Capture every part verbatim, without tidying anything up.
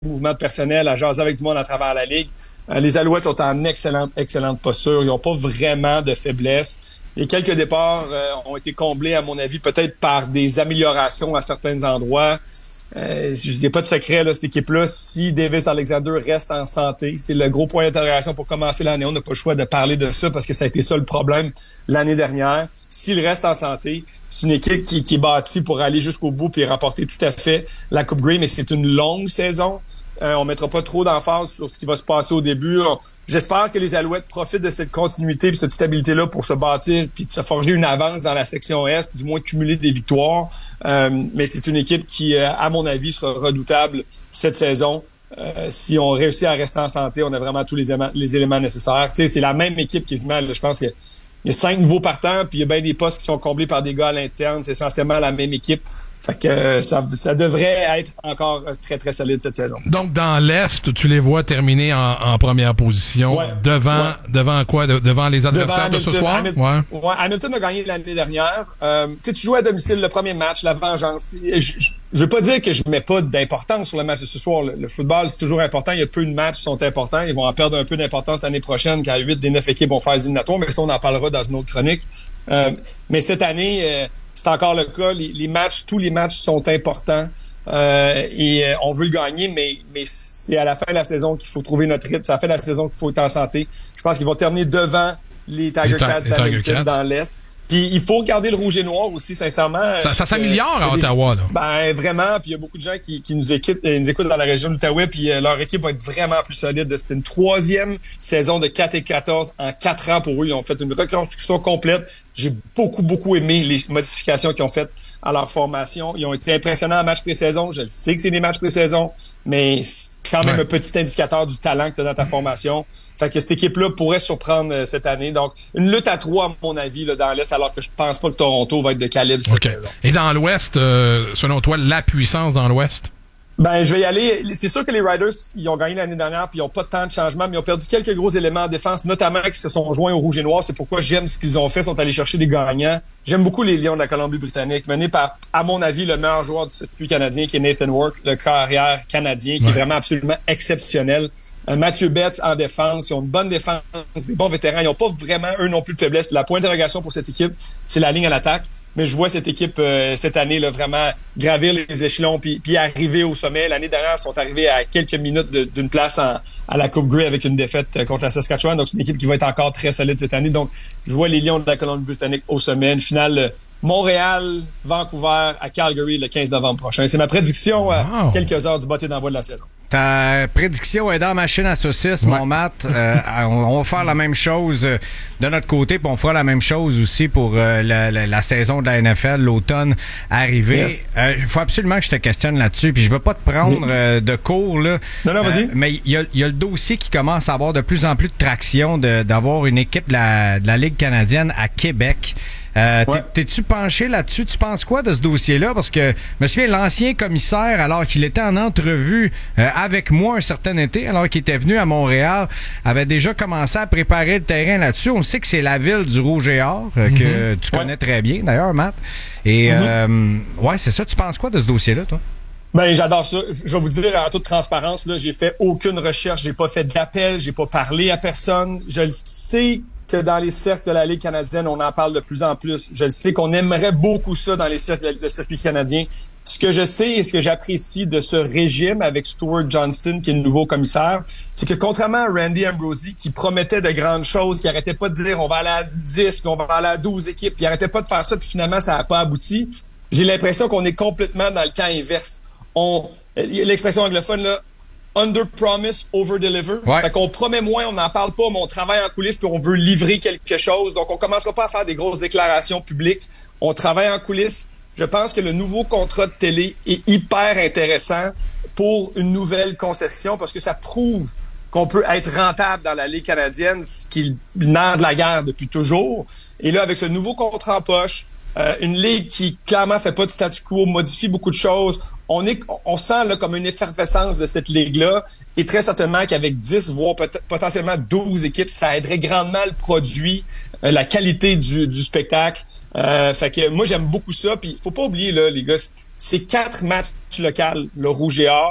mouvement de personnel, à jaser avec du monde à travers la ligue. Euh, les Alouettes sont en excellente, excellente posture. Ils n'ont pas vraiment de faiblesse. Et quelques départs euh, ont été comblés, à mon avis, peut-être par des améliorations à certains endroits. Euh, je dis pas de secret, là, cette équipe-là, si Davis Alexander reste en santé, c'est le gros point d'interrogation pour commencer l'année. On n'a pas le choix de parler de ça parce que ça a été ça le problème l'année dernière. S'il reste en santé, c'est une équipe qui, qui est bâtie pour aller jusqu'au bout et remporter tout à fait la Coupe Grey, mais c'est une longue saison. Euh, on mettra pas trop d'emphase sur ce qui va se passer au début. On, j'espère que les Alouettes profitent de cette continuité et cette stabilité-là pour se bâtir puis de se forger une avance dans la section Est, du moins cumuler des victoires. Euh, mais c'est une équipe qui, euh, à mon avis, sera redoutable cette saison. Euh, si on réussit à rester en santé, on a vraiment tous les éléments, les éléments nécessaires. Tu sais, c'est la même équipe quasiment. Là, je pense que il y a cinq nouveaux partants, puis il y a bien des postes qui sont comblés par des gars à l'interne. C'est essentiellement la même équipe. Fait que euh, ça, ça devrait être encore très, très solide cette saison. Donc, dans l'Est, tu les vois terminer en, en première position. Ouais, devant ouais. devant quoi? De, devant les adversaires devant Hamilton, de ce soir? Hamilton, ouais. ouais, Hamilton a gagné l'année dernière. Euh, tu sais, tu joues à domicile le premier match, la vengeance. Je, je, je veux pas dire que je mets pas d'importance sur le match de ce soir. Le, le football, c'est toujours important. Il y a peu de matchs qui sont importants. Ils vont en perdre un peu d'importance l'année prochaine quand huit des neuf équipes vont faire les éliminatoires, mais ça, on en parlera dans une autre chronique. Euh, mais cette année... Euh, c'est encore le cas. Les, les matchs, tous les matchs sont importants euh, et euh, on veut le gagner, mais, mais c'est à la fin de la saison qu'il faut trouver notre rythme. C'est à la fin de la saison qu'il faut être en santé. Je pense qu'ils vont terminer devant les Tiger Cats d'Hamilton dans l'Est. Puis il faut garder le rouge et noir aussi, sincèrement. Ça, ça s'améliore à Ottawa, là. Ben vraiment, puis il y a beaucoup de gens qui, qui nous écoutent, nous écoutent dans la région de l'Outaouais, puis euh, leur équipe va être vraiment plus solide. C'est une troisième saison de quatre et quatorze en quatre ans pour eux. Ils ont fait une reconstruction complète. J'ai beaucoup, beaucoup aimé les modifications qu'ils ont faites à leur formation. Ils ont été impressionnants en match pré-saison. Je le sais que c'est des matchs pré-saison, mais c'est quand même ouais. un petit indicateur du talent que tu as dans ta formation. Fait que cette équipe-là pourrait surprendre euh, cette année. Donc, une lutte à trois, à mon avis, là, dans l'Est, alors que je pense pas que Toronto va être de calibre cette okay. saison. Et dans l'Ouest, euh, selon toi, la puissance dans l'Ouest? Ben, je vais y aller. C'est sûr que les Riders, ils ont gagné l'année dernière puis ils ont pas tant de changements, mais ils ont perdu quelques gros éléments en défense, notamment qui se sont joints au rouge et noir. C'est pourquoi j'aime ce qu'ils ont fait. Ils sont allés chercher des gagnants. J'aime beaucoup les Lions de la Colombie-Britannique, menés par, à mon avis, le meilleur joueur du circuit canadien, qui est Nathan Work, le carrière canadien, qui ouais. est vraiment absolument exceptionnel. Euh, Mathieu Betts en défense, ils ont une bonne défense, des bons vétérans. Ils n'ont pas vraiment, eux non plus, de faiblesse. La point d'interrogation pour cette équipe, c'est la ligne à l'attaque. Mais je vois cette équipe euh, cette année là vraiment gravir les échelons puis, puis arriver au sommet. L'année dernière, ils sont arrivés à quelques minutes de, d'une place en, à la Coupe Grey avec une défaite contre la Saskatchewan. Donc, c'est une équipe qui va être encore très solide cette année. Donc, je vois les Lions de la Colombie-Britannique au sommet. Une finale euh, Montréal, Vancouver à Calgary le quinze novembre prochain. C'est ma prédiction à wow. quelques heures du botté d'envoi de la saison. Ta prédiction est dans Machine à saucisse, ouais. mon Matt. Euh, on, on va faire la même chose de notre côté, puis on fera la même chose aussi pour euh, la, la, la saison de la N F L, l'automne arrivé. Il yes. euh, faut absolument que je te questionne là-dessus, puis je veux pas te prendre euh, de cours, là. Non, non, vas-y. Euh, mais il y a, y a le dossier qui commence à avoir de plus en plus de traction de, d'avoir une équipe de la, de la Ligue canadienne à Québec. Euh, ouais. t'es, t'es-tu penché là-dessus? Tu penses quoi de ce dossier-là? Parce que je me souviens, l'ancien commissaire, alors qu'il était en entrevue euh, avec moi un certain été, alors qu'il était venu à Montréal, avait déjà commencé à préparer le terrain là-dessus. On sait que c'est la ville du Rouge et Or, euh, mm-hmm. que tu connais ouais. très bien d'ailleurs, Matt. Et mm-hmm. euh, ouais, c'est ça. Tu penses quoi de ce dossier-là, toi? Ben, j'adore ça. Je vais vous dire en toute transparence, là, j'ai fait aucune recherche, j'ai pas fait d'appel, j'ai pas parlé à personne. Je le sais que dans les cercles de la Ligue canadienne, on en parle de plus en plus. Je le sais qu'on aimerait beaucoup ça dans les cercles de circuit canadien. Ce que je sais et ce que j'apprécie de ce régime avec Stuart Johnston, qui est le nouveau commissaire, c'est que contrairement à Randy Ambrosie, qui promettait de grandes choses, qui arrêtait pas de dire on va aller à dix, puis on va aller à douze équipes, puis il arrêtait pas de faire ça, puis finalement, ça n'a pas abouti, j'ai l'impression qu'on est complètement dans le camp inverse. On, l'expression anglophone, là, under promise, over deliver. Ouais. Fait qu'on promet moins, on n'en parle pas, mais on travaille en coulisses puis on veut livrer quelque chose. Donc, on commencera pas à faire des grosses déclarations publiques. On travaille en coulisses. Je pense que le nouveau contrat de télé est hyper intéressant pour une nouvelle concession parce que ça prouve qu'on peut être rentable dans la Ligue canadienne, ce qui est le nerf de la guerre depuis toujours. Et là, avec ce nouveau contrat en poche, euh, une ligue qui clairement fait pas de statu quo, modifie beaucoup de choses, on est, on sent là comme une effervescence de cette ligue-là, et très certainement qu'avec dix, voire peut- potentiellement douze équipes, ça aiderait grandement le produit, euh, la qualité du, du spectacle. Euh, fait que moi j'aime beaucoup ça. Puis faut pas oublier là, les gars, c'est quatre matchs locaux, le Rouge et Or.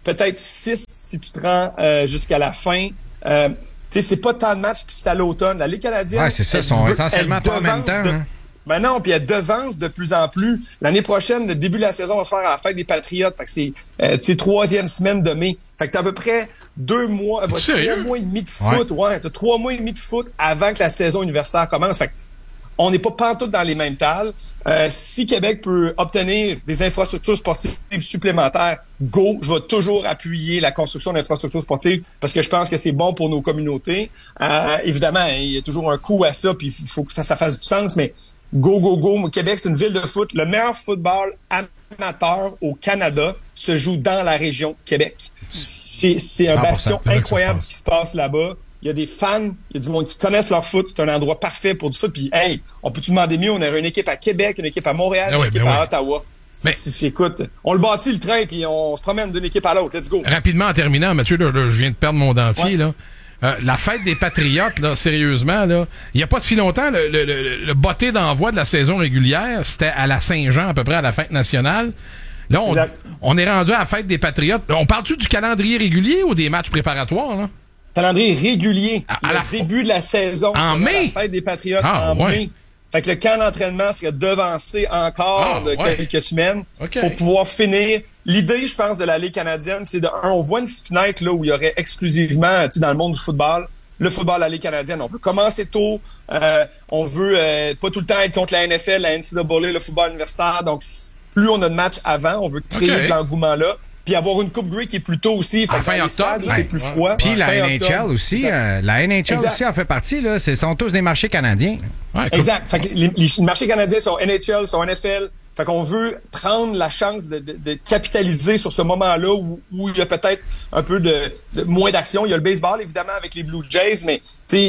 peut-être six si tu te rends euh, jusqu'à la fin. Euh, tu sais, c'est pas tant de matchs, puis c'est à l'automne. La Ligue canadienne... Ouais, c'est ça, ils sont veut, essentiellement pas en même temps. De, hein. Ben non, puis elle devance de plus en plus. L'année prochaine, le début de la saison va se faire à la fête des Patriotes. Fait que c'est, euh, tu sais, troisième semaine de mai. Fait que t'as à peu près deux mois, euh, trois mois et demi de foot. Ouais, ouais t'as trois mois et demi de foot avant que la saison universitaire commence. Fait que on n'est pas pantoute dans les mêmes tales. Euh, si Québec peut obtenir des infrastructures sportives supplémentaires, go, je vais toujours appuyer la construction d'infrastructures sportives parce que je pense que c'est bon pour nos communautés. Euh, évidemment, il y a toujours un coût à ça, puis il faut que ça fasse du sens, mais go, go, go. Québec, c'est une ville de foot. Le meilleur football amateur au Canada se joue dans la région de Québec. C'est, c'est un bastion incroyable ce qui se passe là-bas. Il y a des fans, il y a du monde qui connaissent leur foot. C'est un endroit parfait pour du foot. Puis, hey, on peut-tu demander mieux? On aurait une équipe à Québec, une équipe à Montréal, ah oui, une équipe ben à oui. Ottawa. Mais... C'est, c'est, écoute, on le bâtit le train puis on se promène d'une équipe à l'autre. Let's go. Rapidement, en terminant, Mathieu, là, là, je viens de perdre mon dentier, ouais. là. Euh, la fête des Patriotes, là, sérieusement, là, il y a pas si longtemps, le, le, le, le botté d'envoi de la saison régulière, c'était à la Saint-Jean, à peu près à la fête nationale. Là, on, on est rendu à la fête des Patriotes. On parle-tu du calendrier régulier ou des matchs préparatoires, là? Calendrier régulier. À, à le la début de la saison. En mai? La fête des Patriotes ah, en ouais. mai. Fait que le camp d'entraînement serait devancé encore ah, de ouais. quelques semaines okay. pour pouvoir finir. L'idée, je pense, de la Ligue canadienne, c'est de, un, on voit une fenêtre là où il y aurait exclusivement, tu sais, dans le monde du football, le football de la Ligue canadienne. On veut commencer tôt. Euh, on veut euh, pas tout le temps être contre la N F L, la N C A A, le football universitaire. Donc, plus on a de matchs avant, on veut créer okay. de l'engouement-là. Puis avoir une Coupe Grey qui est plus tôt aussi. Fait fin octobre, c'est plus froid. Puis la N H L aussi, euh, la N H L exact. aussi en fait partie. Là, ce sont tous des marchés canadiens. Ouais, exact. Fait que les, les marchés canadiens sont N H L, sont N F L. Fait qu'on veut prendre la chance de, de, de capitaliser sur ce moment-là où, où il y a peut-être un peu de, de moins d'action. Il y a le baseball, évidemment, avec les Blue Jays, mais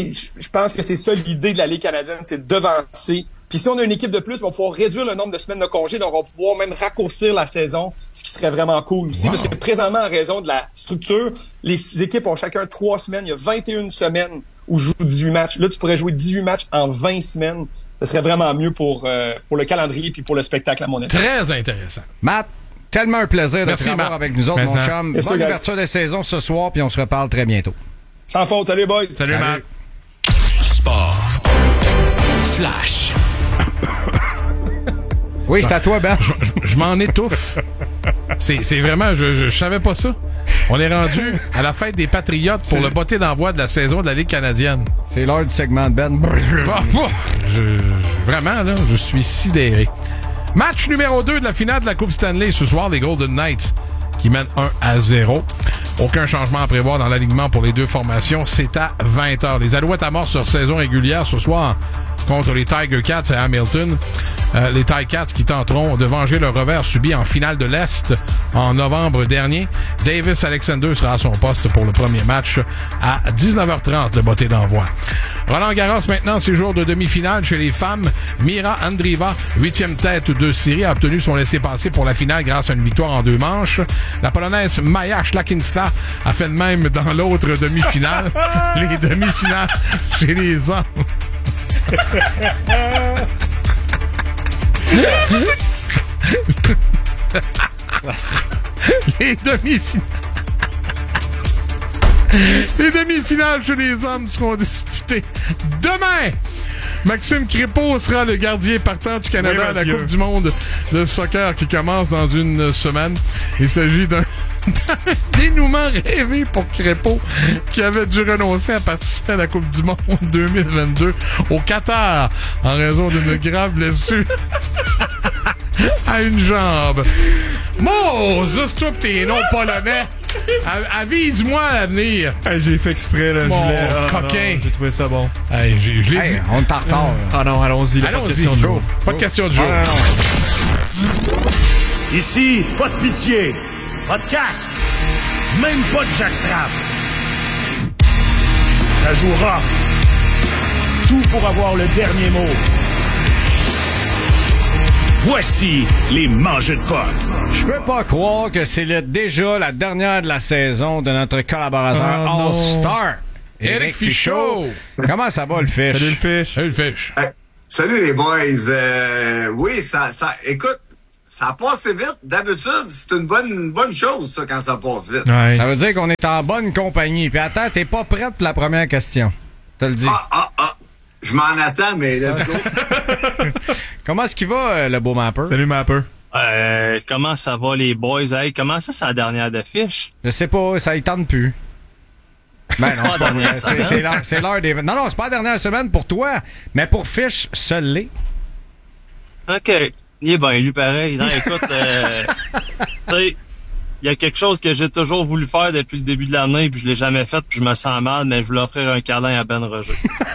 je pense que c'est ça l'idée de la Ligue canadienne, c'est de devancer. Puis si on a une équipe de plus, on va pouvoir réduire le nombre de semaines de congés, donc on va pouvoir même raccourcir la saison, ce qui serait vraiment cool aussi. Wow. Parce que présentement, en raison de la structure, les équipes ont chacun trois semaines. Il y a vingt et une semaines où je joue dix-huit matchs. Là, tu pourrais jouer dix-huit matchs en vingt semaines. Ce serait vraiment mieux pour, euh, pour le calendrier puis pour le spectacle à mon avis. Très intéressant. Matt, tellement un plaisir de te avoir avec nous autres, Merci. mon chum. Bonne sûr, ouverture de saison ce soir, puis on se reparle très bientôt. Sans faute. Salut, boys. Salut, Salut. Matt. Sport. Flash. Oui, c'est à toi, Ben. Je, je, je m'en étouffe. C'est, c'est vraiment, je, je, je savais pas ça. On est rendu à la fête des Patriotes pour c'est le botté d'envoi de la saison de la Ligue canadienne. C'est l'heure du segment de Ben. Ah, je, vraiment, là, je suis sidéré. Match numéro deux de la finale de la Coupe Stanley ce soir, les Golden Knights qui mènent un à zéro. Aucun changement à prévoir dans l'alignement pour les deux formations. C'est à vingt heures. Les Alouettes amorcent leur saison régulière ce soir contre les Tiger Cats à Hamilton. Euh, les Tiger Cats qui tenteront de venger leur revers subi en finale de l'Est en novembre dernier. Davis Alexander sera à son poste pour le premier match à dix-neuf heures trente, le botté d'envoi. Roland Garros maintenant, ses jours de demi-finale chez les femmes. Mira Andreeva, huitième tête de série, a obtenu son laissez-passer pour la finale grâce à une victoire en deux manches. La Polonaise Maja Szlakinska a fait de même dans l'autre demi-finale. Les demi-finales chez les hommes. Les demi-finales. Les demi-finales chez les hommes seront disputées demain. Maxime Crépeau sera le gardien partant du Canada oui, à la Coupe du monde de soccer qui commence dans une semaine. Il s'agit d'un, d'un dénouement rêvé pour Crépeau qui avait dû renoncer à participer à la Coupe du monde deux mille vingt-deux au Qatar en raison d'une grave blessure à une jambe. Moses, toi pis tes noms polonais. Avise-moi à l'avenir. Hey, j'ai fait exprès, là. Mon je voulais, ah, coquin. Non, j'ai trouvé ça bon. Hey, j'ai, je l'ai hey, dit. On est en retard. Ah non, allons-y. Là, allons-y. Pas de question du jour. Pas de question du jour. Ah, non, non. Ici, pas de pitié. Pas de casque. Même pas de jackstrap. Ça joue rough. Tout pour avoir le dernier mot. Voici les mangeux de potes. Je peux pas croire que c'est le, déjà la dernière de la saison de notre collaborateur oh, All-Star, Éric Fichaud. Comment ça va, le fiche? Salut, le fiche. Salut, le fiche. Hey, salut, les boys. Euh, oui, ça, ça, écoute, Ça a passé vite. D'habitude, c'est une bonne, une bonne chose, ça, quand ça passe vite. Ouais. Ça veut dire qu'on est en bonne compagnie. Puis attends, t'es pas prête pour la première question. Je te le dis. Ah, ah, ah. Je m'en attends, mais let's go. Comment est-ce qu'il va, euh, le beau Mapper? Salut, Mapper. Euh, comment ça va, les boys? Hey, comment ça, c'est la dernière d'affiche? Je sais pas, ça y tente plus. Ben non, c'est pas vrai. C'est, c'est l'heure, c'est l'heure des... Non, non, c'est pas la dernière semaine pour toi, mais pour Fish, seul l'est. OK. Il est bien élu pareil. Non, écoute, euh, tu sais, il y a quelque chose que j'ai toujours voulu faire depuis le début de l'année, puis je l'ai jamais fait, puis je me sens mal, mais je voulais offrir un câlin à Ben Roger.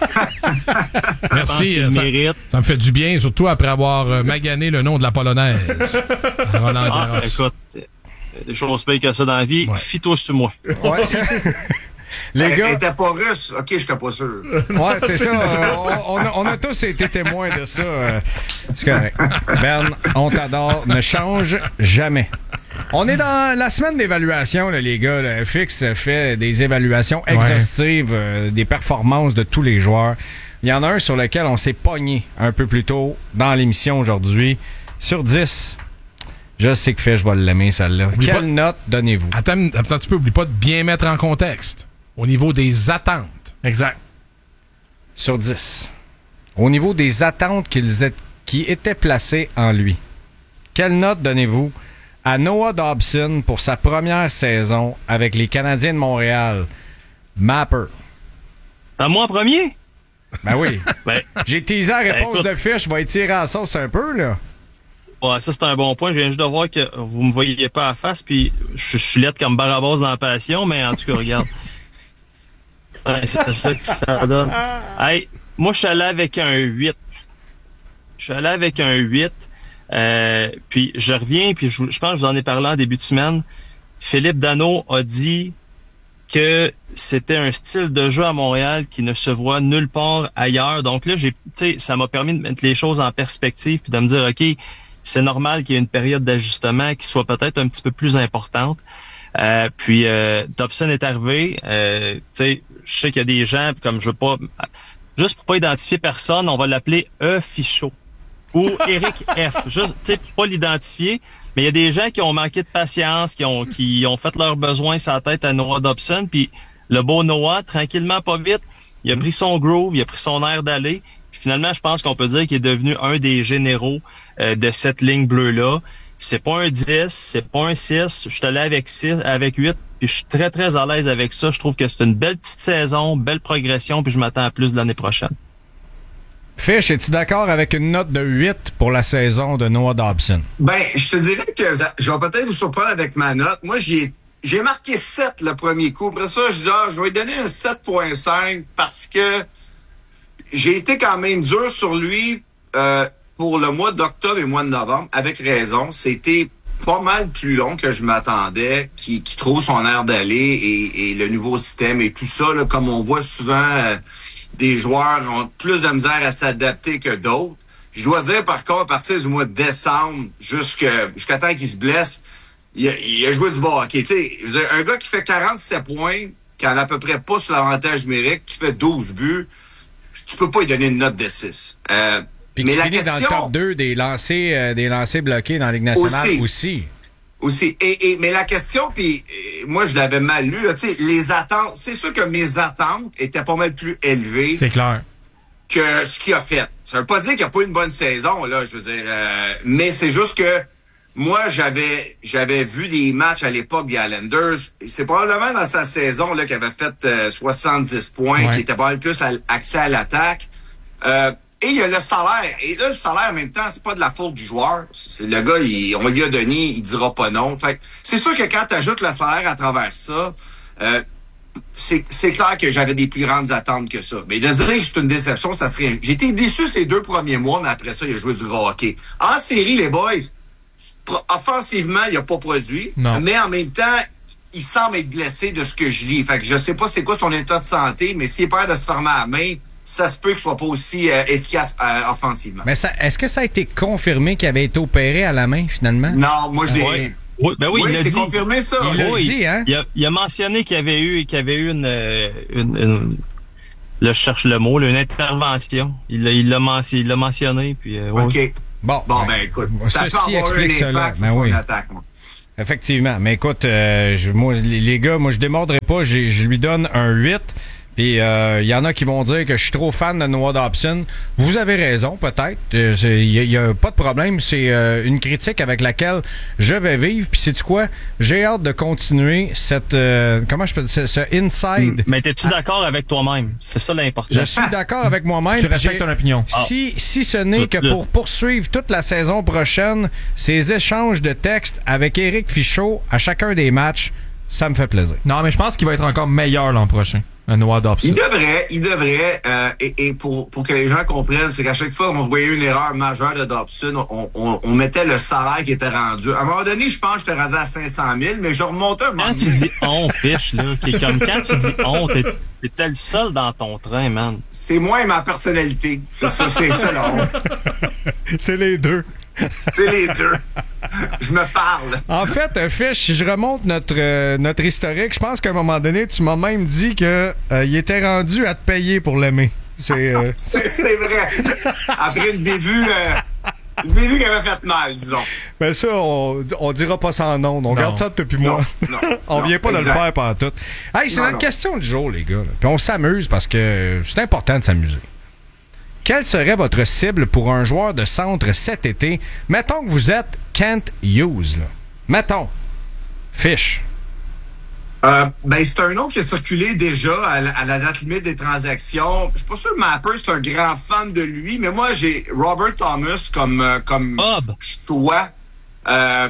Merci. Je pense Ça, qu'il mérite. ça me fait du bien, surtout après avoir euh, magané le nom de la polonaise. À Roland Ah, Garros. écoute, il y a des choses pires que ça dans la vie. Ouais. Fie-toi sur moi. Ouais. Les Elle gars, était pas russe. OK, j'étais pas sûr. ouais, c'est ça. euh, on, on a, on a tous été témoins de ça. euh, c'est correct. Ben, on t'adore. Ne change jamais. On est dans la semaine d'évaluation, là, les gars. Là. Fix fait des évaluations exhaustives euh, des performances de tous les joueurs. Il y en a un sur lequel on s'est pogné un peu plus tôt dans l'émission aujourd'hui. Sur dix, je sais que fait, je vais l'aimer, celle-là. Oublie Quelle pas- note donnez-vous? Attends, attends un petit peu, oublie pas de bien mettre en contexte. Au niveau des attentes. Exact. Sur dix. Au niveau des attentes qu'ils aient- qui étaient placées en lui. Quelle note donnez-vous à Noah Dobson pour sa première saison avec les Canadiens de Montréal? Mapper. À moi en premier? Ben oui. Ben, J'ai teasé la Ben, réponse écoute. de Fish. Je vais étirer la sauce un peu, là. ouais, ça c'est un bon point. Je viens juste de voir que vous me voyez pas à la face, puis je je suis lettre comme Barabas dans la passion, mais en tout cas, regarde. Ouais, c'est ça que ça donne. Hey, moi, je suis allé avec un huit. Je suis allé avec un huit. Euh, puis je reviens, puis je, je pense que je vous en ai parlé en début de semaine. Philippe Danault a dit que c'était un style de jeu à Montréal qui ne se voit nulle part ailleurs. Donc là, j'ai, tu sais, ça m'a permis de mettre les choses en perspective puis de me dire, OK, c'est normal qu'il y ait une période d'ajustement qui soit peut-être un petit peu plus importante. Euh, puis euh, Dobson est arrivé. Euh, tu sais, je sais qu'il y a des gens, comme je veux pas, juste pour pas identifier personne, on va l'appeler E. Fichot ou Eric F. Juste, tu sais, pour pas l'identifier. Mais il y a des gens qui ont manqué de patience, qui ont qui ont fait leurs besoins sur la tête à Noah Dobson. Puis le beau Noah, tranquillement, pas vite, il a pris son groove, il a pris son air d'aller. Puis finalement, je pense qu'on peut dire qu'il est devenu un des généraux euh, de cette ligne bleue-là. C'est pas un dix, c'est pas un six. Je suis allé avec six, avec huit, puis je suis très, très à l'aise avec ça. Je trouve que c'est une belle petite saison, belle progression, puis je m'attends à plus de l'année prochaine. Fish, es-tu d'accord avec une note de huit pour la saison de Noah Dobson? Ben, je te dirais que je vais peut-être vous surprendre avec ma note. Moi, j'ai j'ai marqué sept le premier coup. Après ça, je dis, ah, je vais lui donner un sept virgule cinq parce que j'ai été quand même dur sur lui euh, pour le mois d'octobre et le mois de novembre, avec raison. C'était pas mal plus long que je m'attendais, qui, qui trouve son air d'aller et, et le nouveau système et tout ça, là, comme on voit souvent, euh, des joueurs ont plus de misère à s'adapter que d'autres. Je dois dire, par contre, à partir du mois de décembre, jusqu'à jusqu'à temps qu'il se blesse, il a, il a joué du bon hockey. Tu sais, je veux dire, un gars qui fait quarante-sept points, qui en a à peu près pas sur l'avantage numérique, tu fais douze buts, tu peux pas lui donner une note de six. Euh, Puis mais qui la finit question... dans le top deux des lancers, euh, des lancers bloqués dans la Ligue nationale aussi. Aussi. Aussi. Et, et, mais la question, puis euh, moi, je l'avais mal lu, là, tu sais, les attentes, c'est sûr que mes attentes étaient pas mal plus élevées C'est clair. que ce qu'il a fait. Ça veut pas dire qu'il n'y a pas une bonne saison, là, je veux dire, euh, mais c'est juste que moi, j'avais j'avais vu des matchs à l'époque des Islanders. C'est probablement dans sa saison là qu'il avait fait euh, soixante-dix points, Ouais. qui était pas mal plus à, accès à l'attaque. Euh, et il y a le salaire. Et là, le salaire, en même temps, c'est pas de la faute du joueur. C'est le gars, il, on lui a donné, il dira pas non. Fait que c'est sûr que quand tu ajoutes le salaire à travers ça, euh, c'est, c'est clair que j'avais des plus grandes attentes que ça. Mais de dire que c'est une déception, ça serait... J'ai été déçu ces deux premiers mois, mais après ça, il a joué du gros hockey. En série, les boys, pro- offensivement, il a pas produit. Non. Mais en même temps, il semble être blessé de ce que je lis. Fait que je sais pas c'est quoi son état de santé, mais s'il est prêt de se fermer à la main, ça se peut qu'il soit pas aussi euh, efficace euh, offensivement. Mais ça, est-ce que ça a été confirmé qu'il avait été opéré à la main, finalement? Non, moi, je l'ai... Ouais. Oui, ben oui, oui, il l'a c'est dit. confirmé, ça. Il l'a Oui, dit, hein? Il a, il a mentionné qu'il y avait eu, qu'il y avait eu une, euh, une, une- là, je cherche le mot, là, une intervention. Il l'a, il l'a, mentionné, il l'a mentionné, puis, euh, oui. OK. Bon, Bon, ben, ben, écoute, ça ceci peut avoir un explique impact cela. sur Ben son oui. attaque, moi. Effectivement. Mais écoute, euh, je- moi, les, les gars, moi, je démordrai pas. J'ai- Je lui donne un huit. Puis il euh, y en a qui vont dire que je suis trop fan de Noah Dobson. Vous avez raison, peut-être. Il euh, y, y a pas de problème. C'est euh, une critique avec laquelle je vais vivre. Puis sais-tu quoi? J'ai hâte de continuer cette... Euh, comment je peux dire? Ce, ce inside. Mais t'es-tu d'accord avec toi-même? C'est ça l'important. Je suis d'accord avec moi-même. Tu puis respectes j'ai- ton opinion. Si, si ce n'est Tout que le- pour poursuivre toute la saison prochaine, ces échanges de textes avec Éric Fichaud à chacun des matchs, ça me fait plaisir. Non, mais je pense qu'il va être encore meilleur l'an prochain, un Noah Dobson. Il devrait, il devrait, euh, et, et pour, pour que les gens comprennent, c'est qu'à chaque fois qu'on voyait une erreur majeure de Dobson, on, on, on mettait le salaire qui était rendu. À un moment donné, je pense que j'étais rasé à cinq cent mille, mais je remontais un moment Quand tu donné. dis on, fiche, là, qui est comme quand tu dis on, t'es, t'es le seul dans ton train, man. C'est moi et ma personnalité. C'est ça, c'est ça, la honte. C'est les deux. C'est les deux. Je me parle. En fait, euh, Fish, si je remonte notre, euh, notre historique, je pense qu'à un moment donné, tu m'as même dit que euh, il était rendu à te payer pour l'aimer. C'est... euh, C'est, c'est vrai. Après une bévue, euh, une bévue qui avait fait mal, disons. Ben ça, on, on dira pas ça en ondes. On garde ça depuis moi. Non, non, on non, vient pas exact. de le faire pendant tout. Hey, c'est Non, notre non. question du jour, les gars. là. Puis on s'amuse parce que c'est important de s'amuser. Quelle serait votre cible pour un joueur de centre cet été? Mettons que vous êtes Kent Hughes, là. Mettons. Fish. Euh, ben, c'est un nom qui a circulé déjà à la, à la date limite des transactions. Je suis pas sûr que Mapper, c'est un grand fan de lui, mais moi, j'ai Robert Thomas comme, euh, comme Bob. choix. Euh,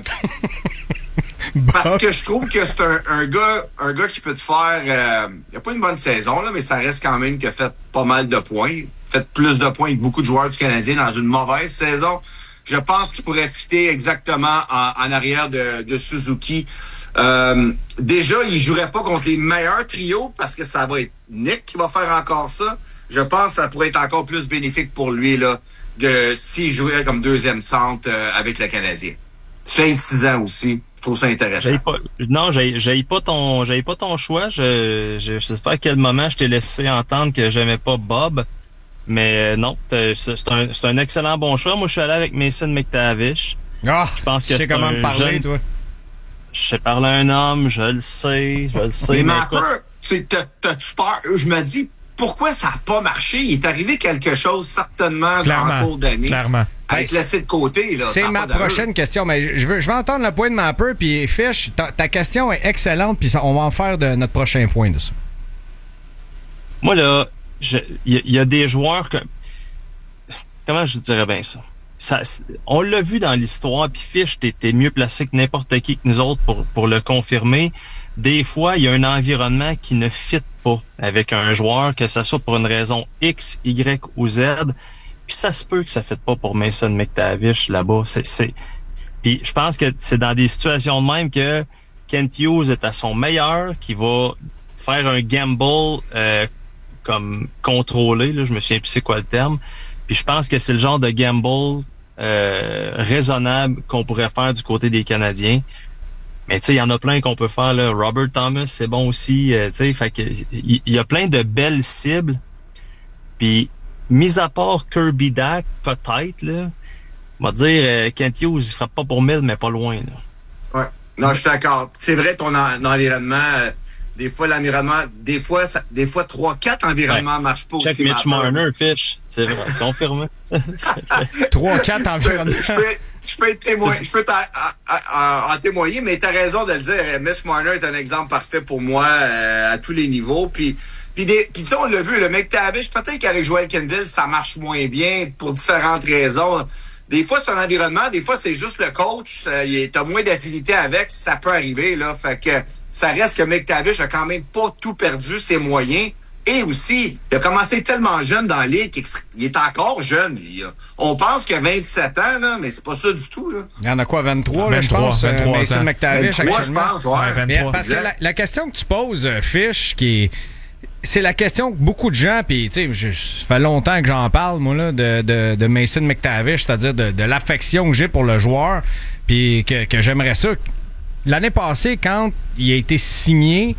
parce que je trouve que c'est un, un gars, un gars qui peut te faire, euh, il a pas une bonne saison, là, mais ça reste quand même qu'il a fait pas mal de points. Fait plus de points que beaucoup de joueurs du Canadien dans une mauvaise saison. Je pense qu'il pourrait fitter exactement en, en arrière de, de Suzuki. Euh, déjà, il jouerait pas contre les meilleurs trios parce que ça va être Nick qui va faire encore ça. Je pense que ça pourrait être encore plus bénéfique pour lui là, de s'il jouait comme deuxième centre euh, avec le Canadien. vingt-six ans aussi. Je trouve ça intéressant. J'aille pas, non, j'aille, j'aille pas ton, j'aille pas ton choix. Je, je, je sais pas à quel moment je t'ai laissé entendre que j'aimais pas Bob. Mais euh, non, c'est, c'est un, c'est un excellent bon choix. Moi, je suis allé avec Mason McTavish. Ah, Je pense que tu sais c'est comment un me parler, jeune- toi. Je sais parler à un homme, je le sais, je le sais. Mais mais Mapper, écoute, tu sais, t'as- t'as-tu peur? Je me dis, pourquoi ça n'a pas marché? Il est arrivé quelque chose certainement en Clairement. cours d'année. Clairement. À être laissé de côté, là. C'est ça a ma pas d'allure. prochaine question, mais je veux, je veux entendre le point de Mapper, puis Fish, ta, ta question est excellente, puis ça- on va en faire de notre prochain point de ça. moi là, je- il y, a- il y a des joueurs que, comment je dirais bien ça? Ça, c'est- on l'a vu dans l'histoire, puis Fish, t'es, t'es mieux placé que n'importe qui que nous autres pour, pour le confirmer. Des fois, il y a un environnement qui ne fit pas avec un joueur, que ça soit pour une raison X, Y ou Z. Puis ça se peut que ça ne fit pas pour Mason McTavish là-bas. C'est, c'est... Puis je pense que c'est dans des situations de même que Kent Hughes est à son meilleur, qui va faire un gamble euh, comme contrôlé, là, je me souviens plus c'est quoi le terme. Puis je pense que c'est le genre de gamble euh, raisonnable qu'on pourrait faire du côté des Canadiens. Mais tu sais, il y en a plein qu'on peut faire là. Robert Thomas, c'est bon aussi. Euh, tu sais, fait que il y, y a plein de belles cibles. Puis, mis à part Kirby Dack, peut-être là, on va dire euh, Kent Hughes, il frappe pas pour mille, mais pas loin là. Ouais. Non, je suis d'accord. C'est vrai, ton en- environnement, euh, des fois, l'environnement, des fois, ça, des fois, trois, quatre environnements marchent pas Check aussi. Mitch Mapper. Marner, Fish, c'est vrai, confirmé. trois quatre Je peux, environnements. je peux, je peux être témoin, je peux t'en- en, en- en témoigner, mais t'as raison de le dire. Mitch Marner est un exemple parfait pour moi euh, à tous les niveaux. Puis, puis, des- puis tu sais, on l'a vu, le McTavish, peut-être qu'avec Joel Kendall, ça marche moins bien pour différentes raisons. Des fois, c'est un environnement, des fois, c'est juste le coach. ça, il est- T'as moins d'affinité avec, ça peut arriver, là. Fait que ça reste que McTavish a quand même pas tout perdu ses moyens. Et aussi, il a commencé tellement jeune dans la ligue qu'il est encore jeune. Il a- on pense qu'il a vingt-sept ans, là, mais c'est pas ça du tout, là. Il y en a quoi, vingt-trois, là, je vingt-trois, pense, euh, vingt-trois Mason ans. McTavish, Moi, je actuellement. pense, ouais. Ouais, Mais vingt-trois. parce que la, la question que tu poses, euh, Fish, qui est... C'est la question que beaucoup de gens, puis tu sais, je- ça fait longtemps que j'en parle, moi, là, de, de, de Mason McTavish, c'est-à-dire de, de l'affection que j'ai pour le joueur, puis que, que j'aimerais ça. L'année passée, quand il a été signé,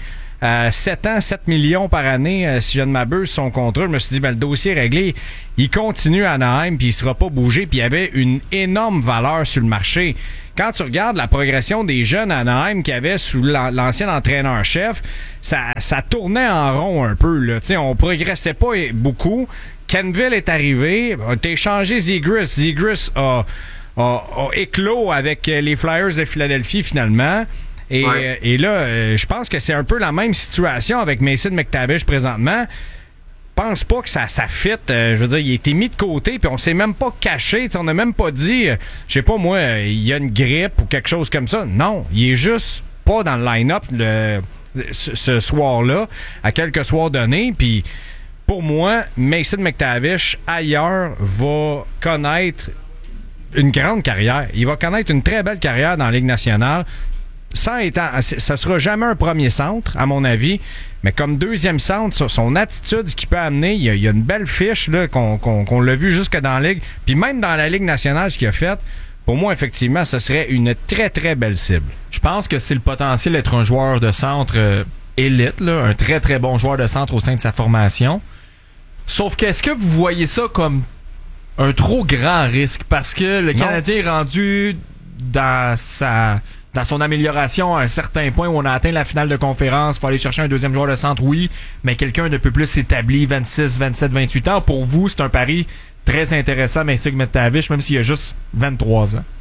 Euh, sept ans, sept millions par année, euh, si je ne m'abuse, son contrat. Je me suis dit, ben, le dossier est réglé. Il continue à Anaheim, puis il sera pas bougé, puis il y avait une énorme valeur sur le marché. Quand tu regardes la progression des jeunes à Anaheim qu'il y avait sous l'ancien entraîneur-chef, ça, ça tournait en rond un peu, là. Tu sais, on progressait pas beaucoup. Kenville est arrivé, t'as échangé Zegras. Zegras a, a, a éclos avec les Flyers de Philadelphie, finalement. Et, ouais. euh, et là, euh, je pense que c'est un peu la même situation avec Mason McTavish présentement. Pense pas que ça, ça fit. Euh, je veux dire, il a été mis de côté, puis on s'est même pas caché. On n'a même pas dit, euh, je sais pas moi, il y a une grippe ou quelque chose comme ça. Non, il est juste pas dans le line-up le, ce, ce soir-là, à quelques soirs donnés. Puis pour moi, Mason McTavish, ailleurs, va connaître une grande carrière. Il va connaître une très belle carrière dans la Ligue nationale. Sans étant, ça sera jamais un premier centre, à mon avis, mais comme deuxième centre, son attitude, ce qu'il peut amener, il y a, il y a une belle fiche là, qu'on, qu'on, qu'on l'a vu jusque dans la Ligue, puis même dans la Ligue nationale, ce qu'il a fait, pour moi, effectivement, ce serait une très, très belle cible. Je pense que c'est le potentiel d'être un joueur de centre euh, élite, là, un très, très bon joueur de centre au sein de sa formation. Sauf que, est-ce que vous voyez ça comme un trop grand risque? Parce que le Canadien est rendu dans sa... dans son amélioration à un certain point où on a atteint la finale de conférence, il faut aller chercher un deuxième joueur de centre, oui, mais quelqu'un de peu plus établi, vingt-six, vingt-sept, vingt-huit ans. Pour vous, c'est un pari très intéressant, mais c'est McTavish, même s'il a juste vingt-trois ans.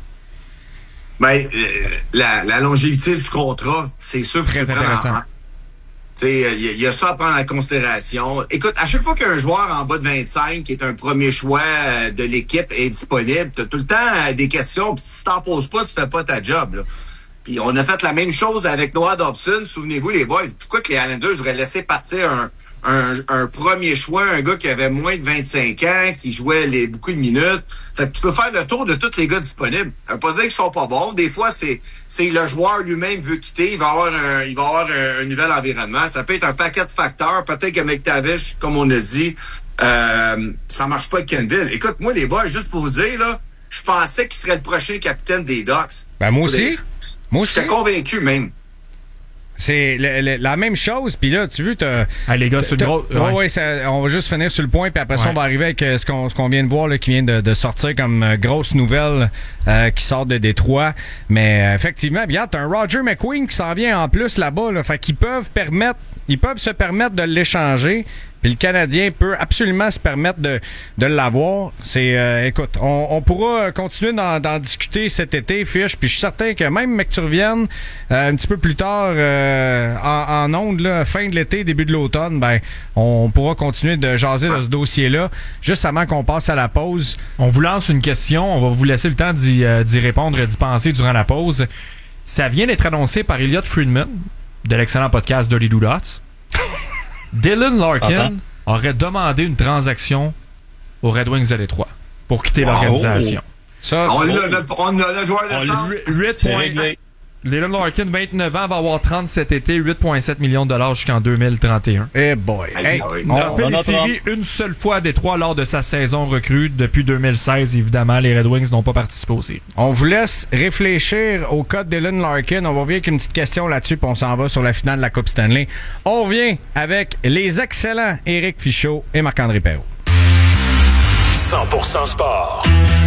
Ben, euh, la, la longévité du contrat, c'est sûr que très c'est intéressant. Tu sais, il y, y a ça à prendre en considération. Écoute, à chaque fois qu'un joueur en bas de vingt-cinq, qui est un premier choix de l'équipe, est disponible, t'as tout le temps des questions, pis si t'en poses pas, tu fais pas ta job, là. Puis on a fait la même chose avec Noah Dobson. Souvenez-vous, les boys, pourquoi que les Islanders auraient laissé partir un, un, un premier choix, un gars qui avait moins de vingt-cinq ans, qui jouait les, beaucoup de minutes. Fait que tu peux faire le tour de tous les gars disponibles. Ça veut pas dire qu'ils sont pas bons. Des fois, c'est c'est le joueur lui-même veut quitter. Il va avoir un, il va avoir un, un nouvel environnement. Ça peut être un paquet de facteurs. Peut-être que McTavish, comme on a dit, euh, ça marche pas avec Kenville. Écoute, moi, les boys, juste pour vous dire, là, je pensais qu'il serait le prochain capitaine des Ducks. Ben, moi aussi. Les... Moi, j'étais convaincu même. C'est le, le, la même chose, puis là, tu veux, t'as... Ah, les gars, c'est une grosse... Ouais, ouais, ouais ça, on va juste finir sur le point, puis après ouais. ça, on va arriver avec ce qu'on, ce qu'on vient de voir, là, qui vient de, de sortir comme euh, grosse nouvelle euh, qui sort de Détroit. Mais euh, effectivement, regarde, t'as un Roger McQueen qui s'en vient en plus là-bas, là, fait qu'ils peuvent permettre, ils peuvent se permettre de l'échanger. Puis le Canadien peut absolument se permettre de, de l'avoir. C'est, euh, écoute, on, on pourra continuer d'en, d'en discuter cet été, Fiche. Puis je suis certain que même mec, tu reviennes euh, un petit peu plus tard euh, en, en ondes, là, fin de l'été, début de l'automne, ben on pourra continuer de jaser de ce dossier-là. Juste avant qu'on passe à la pause. On vous lance une question. On va vous laisser le temps d'y, euh, d'y répondre et d'y penser durant la pause. Ça vient d'être annoncé par Elliot Friedman de l'excellent podcast Dirty Do Dots. Dylan Larkin ah, aurait demandé une transaction aux Red Wings de Détroit pour quitter l'organisation. Oh. Ça, on, a le, on a le joueur de centre. huit points. Dylan Larkin, vingt-neuf ans, va avoir trente cet été, huit virgule sept millions de dollars jusqu'en deux mille trente et un. Eh hey boy! Hey, on a fait les séries une seule fois à Détroit lors de sa saison recrue. Depuis deux mille seize, évidemment, les Red Wings n'ont pas participé aussi. On vous laisse réfléchir au cas de Dylan Larkin. On va revenir avec une petite question là-dessus, puis on s'en va sur la finale de la Coupe Stanley. On revient avec les excellents Éric Fichaud et Marc-André Perrault. cent pour cent sport.